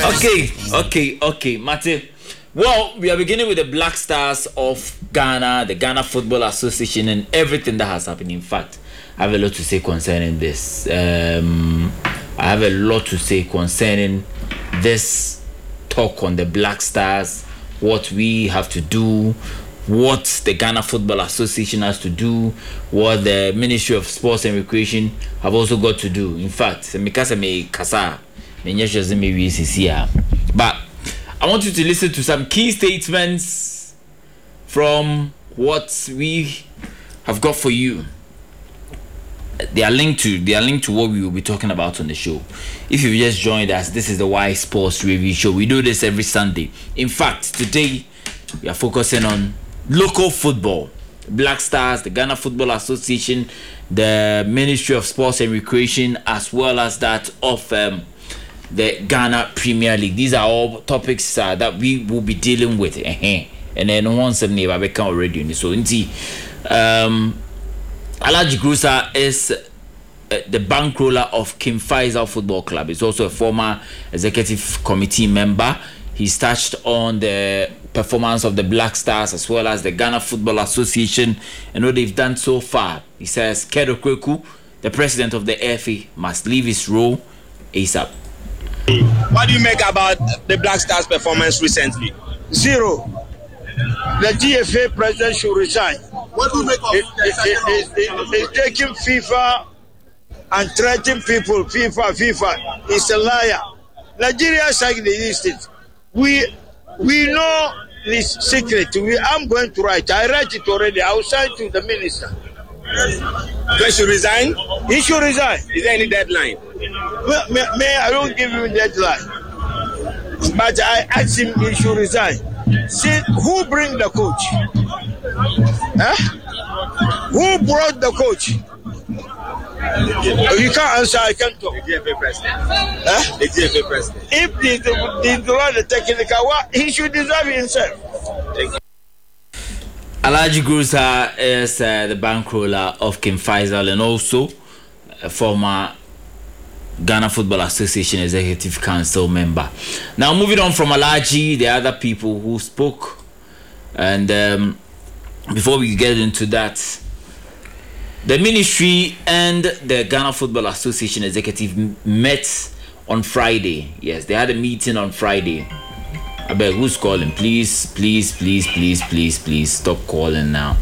Okay, Mate. Well, we are beginning with the Black Stars of Ghana, the Ghana Football Association, and everything that has happened. In fact, I have a lot to say concerning this. I have a lot to say concerning this talk on the Black Stars, what we have to do, what the Ghana Football Association has to do, what the Ministry of Sports and Recreation have also got to do. In fact, but I want you to listen to some key statements from what we have got for you. They are linked to what we will be talking about on the show. If you've just joined us, this is the Y Sports Review Show. We do this every Sunday. In fact, today we are focusing on local football. Black Stars, the Ghana Football Association, the Ministry of Sports and Recreation, as well as that of the Ghana Premier League. These are all topics that we will be dealing with. And then once a neighbor become already. So indeed, Alhaji Grusa is the bankroller of King Faisal Football Club. He's also a former executive committee member. He's touched on the performance of the Black Stars as well as the Ghana Football Association and what they've done so far. He says Kedo Kweku, the president of the FA, must leave his role ASAP. What do you make about the Black Stars' performance recently? Zero. The GFA president should resign. What do you make of He's taking FIFA and threatening people. FIFA. He's a liar. Nigeria is like the East. We know this secret. I'm going to write. I write it already. I'll sign to the minister. He should resign? He should resign. Is there any deadline? May I don't give him a deadline. But I asked him he should resign. See, who bring the coach? Who brought the coach? You can't answer, I can't talk. The GFA president. The GFA president. If he's the technical one, he should deserve himself. Thank you. Alhaji Grusa is the bankroller of King Faisal and also a former Ghana Football Association Executive Council member. Now, moving on from Alhaji, the other people who spoke, and before we get into that, the ministry and the Ghana Football Association Executive met on Friday. Yes, they had a meeting on Friday. I beg, who's calling? Please stop calling now.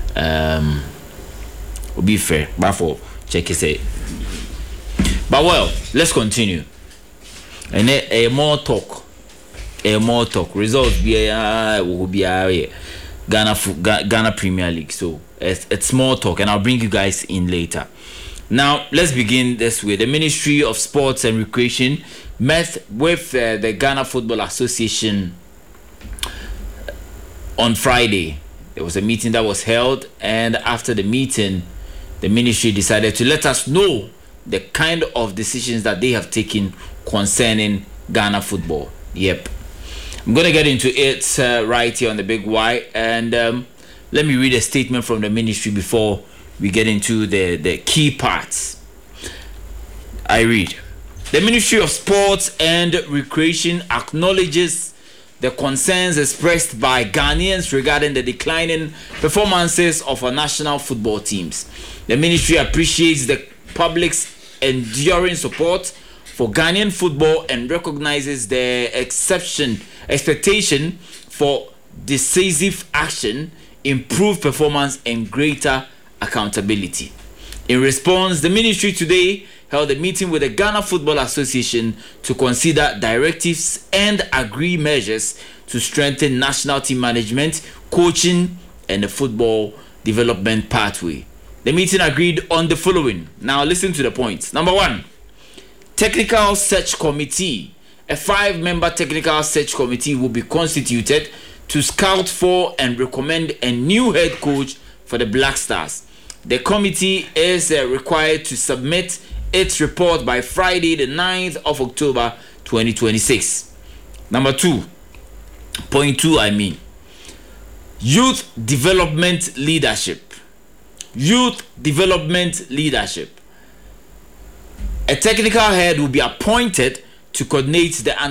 We'll be fair. Before check it out. But well, let's continue. And a more talk. Results be Ghana Premier League. So it's more talk, and I'll bring you guys in later. Now let's begin this way. The Ministry of Sports and Recreation met with the Ghana Football Association on Friday. There was a meeting that was held, and after the meeting, the ministry decided to let us know the kind of decisions that they have taken concerning Ghana football. Yep. I'm going to get into it right here on the Big Y, and let me read a statement from the ministry before we get into the key parts. I read. The Ministry of Sports and Recreation acknowledges the concerns expressed by Ghanaians regarding the declining performances of our national football teams. The ministry appreciates the public's enduring support for Ghanaian football and recognizes the expectation for decisive action, improved performance, and greater accountability. In response, the ministry today held a meeting with the Ghana Football Association to consider directives and agree measures to strengthen national team management, coaching, and the football development pathway. The meeting agreed on the following. Now listen to the points. Number 1, Technical Search Committee. A 5-member technical search committee will be constituted to scout for and recommend a new head coach for the Black Stars. The committee is required to submit its report by Friday, the 9th of October, 2026. Number 2, point 2, Youth Development Leadership. Youth Development Leadership. A technical head will be appointed to coordinate the